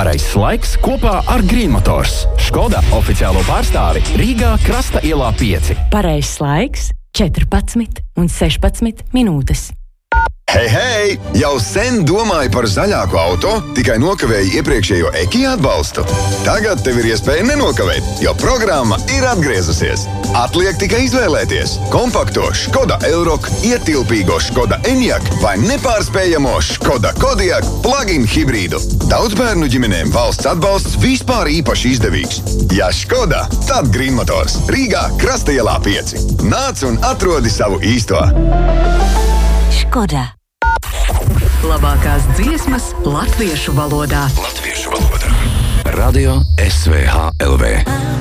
Pareizs laiks kopā ar Green Motors. Škoda oficiālo pārstāvi Rīgā Krasta ielā 5. Pareizs laiks 14 un 16 minūtes. Hei, hei! Jau sen domāju par zaļāku auto, tikai nokavēju iepriekšējo Ekija atbalstu. Tagad tev ir iespēja nenokavēt, jo programma ir atgriezusies. Atliek tikai izvēlēties kompakto Škoda Elroq, ietilpīgo Škoda Enyaq vai nepārspējamo Škoda Kodiaq plug-in hibrīdu. Daudzbērnu ģimenēm valsts atbalsts vispār īpaši izdevīgs. Ja Škoda, tad Green Motors. Rīgā Krasta ielā 5. Nāc un atrodi savu īsto. Škoda. Labākās dziesmas latviešu valodā. Radio SVH LV.